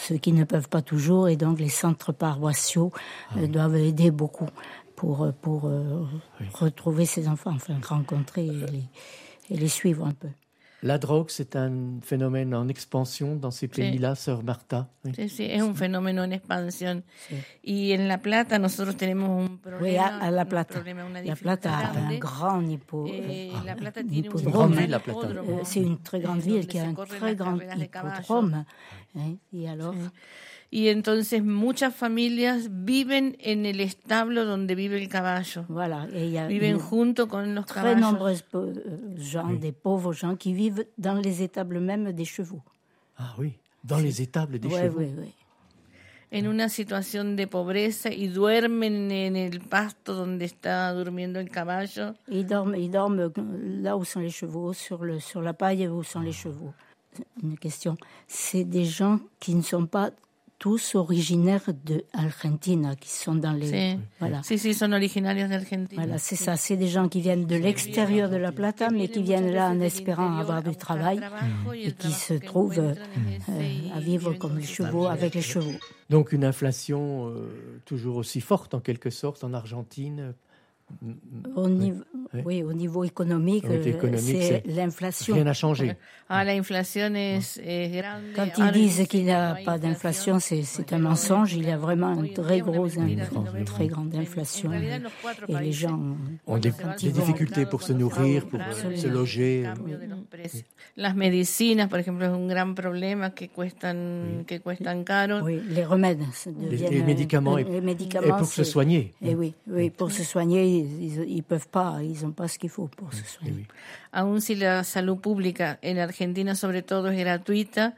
ceux qui ne peuvent pas toujours, et donc les centres paroissiaux doivent aider beaucoup pour retrouver ces enfants, enfin rencontrer et les suivre un peu. La drogue, c'est un phénomène en expansion dans ces pays-là, Sœur Martha. Sí, es un fenómeno en expansión. Y en La Plata nosotros tenemos un problema. Oui, à La Plata. La Plata a un grand La Plata tiene hippodrome. une grande ville, La Plata. C'est une très grande ville qui a un très grand hippodrome. Y alors... Y entonces muchas familias viven en el establo donde vive el caballo. Voilà, et il y a viven junto con los très caballos. nombreuses gens, des pauvres gens qui vivent dans les étables même des chevaux. Ah oui, dans les étables des chevaux. Oui. En una situación de pobreza y duermen en el pasto donde está durmiendo el caballo. Ils dorment là où sont les chevaux, sur la paille où sont les chevaux. Une question, c'est des gens qui ne sont pas tous originaires de Argentina, qui sont dans les... Sí, voilà. sí, son originarios de Argentina. Voilà, c'est ça. C'est des gens qui viennent de l'extérieur de La Plata, mais qui viennent là en espérant avoir du travail et qui se trouvent à vivre comme les chevaux, avec les chevaux. Donc une inflation toujours aussi forte, en quelque sorte, en Argentine. Au niveau économique, c'est l'inflation. Rien n'a changé. La inflation est grande. Quand ils disent qu'il n'y a pas d'inflation, c'est un mensonge. Il y a vraiment une très grande inflation. Et les gens ont des difficultés pour se nourrir, pour se loger. Las medicinas, por ejemplo, es un gran problema que cuestan caro. Oui, les remèdes. Les médicaments, et pour se soigner. Et oui, pour se soigner, ils peuvent pas, ils n'ont pas ce qu'il faut pour se soigner. Aun si la salud pública en Argentina sobre todo es gratuita,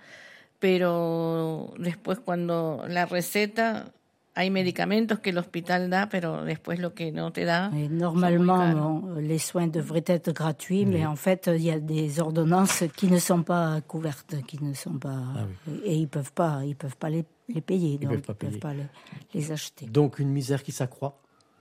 pero después cuando la receta hay medicamentos que el hospital da, pero después lo que no te da. Et normalement, les soins devraient être gratuits, mais en fait, il y a des ordonnances qui ne sont pas couvertes, et ils peuvent pas les payer, donc ils peuvent pas les acheter. Donc une misère qui s'accroît.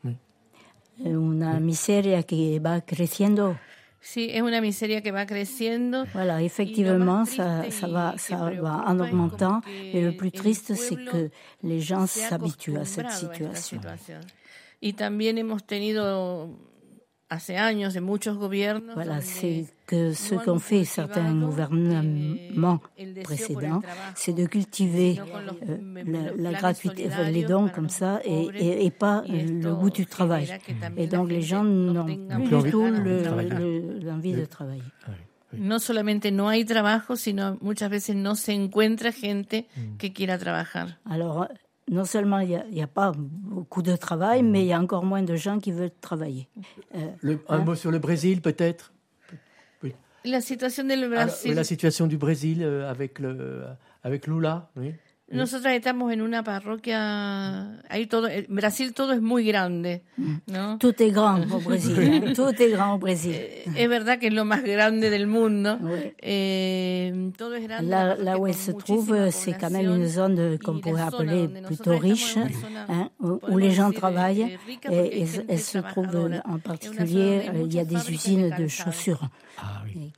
Una miseria que va creciendo. Sí, es una miseria que va creciendo. Voilà, effectivement, ça va en augmentant. Et le plus triste, c'est que les gens s'habituent à cette situation. Y también hemos tenido hace años de muchos gobiernos. Voilà, c'est que ce qu'ont fait certains gouvernements précédents, c'est de cultiver la gratuité, les dons comme ça, et pas le goût du travail. Et donc les gens n'ont plus du tout l'envie de travailler. No solamente no hay trabajo, sino muchas veces no se encuentra gente que quiera trabajar. Alors, non seulement il n'y a pas beaucoup de travail, mais il y a encore moins de gens qui veulent travailler. Un mot sur le Brésil, peut-être? Oui. La situation del Brasil. La situation du Brésil avec Lula, oui. Nosotros estamos en una parroquia, ahí todo, en Brasil todo es muy grande, ¿no? Tout est grand au Brésil, tout est grand au Brésil. Es verdad que es lo más grande del mundo. Oui. Todo es grande. Là où elle se trouve, c'est quand même une zone qu'on pourrait appeler plutôt riche, où les gens travaillent, et elle se trouve en particulier, il y a des usines de chaussures. Ah, oui.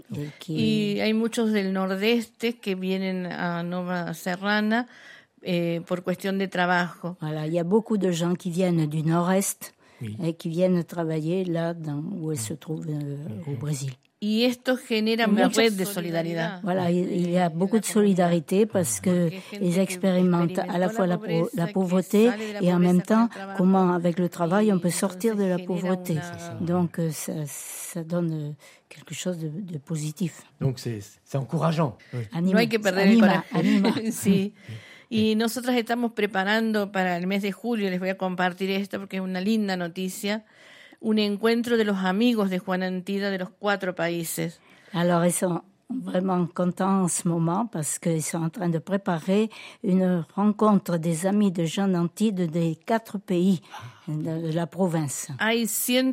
Y hay muchos del nordeste que vienen a Nova Serrana por cuestión de trabajo. Voilà, il y a beaucoup de gens qui viennent du nord-est et qui viennent travailler là où elles se trouvent au Brésil. Y esto genera una red de solidaridad. Voilà, il y a beaucoup de solidarité parce que ils expérimentent à la fois la pauvreté et en même temps comment avec le travail on peut sortir de la pauvreté. Donc ça donne quelque chose de positif. Donc c'est encourageant. No hay que perder el coraje. Sí. Y nosotros estamos preparando para el mes de julio, les voy a compartir esto porque es una linda noticia, un encuentro de los amigos de Juana Antida de los 4 países. Alors, ils sont vraiment contents en ce moment parce qu'ils sont en train de préparer une rencontre des amis de Juana Antida des 4 pays de la province. Hay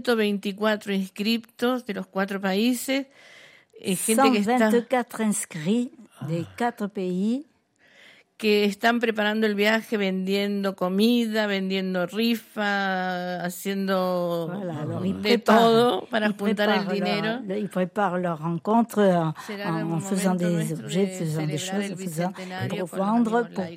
124 inscriptos de los 4 países. Gente 124 inscrits des 4 pays. Que están preparando el viaje, vendiendo comida, vendiendo rifa, haciendo todo para juntar el dinero. Ils préparent leur rencontre en faisant des objets, faisant des choses, pour vendre, pour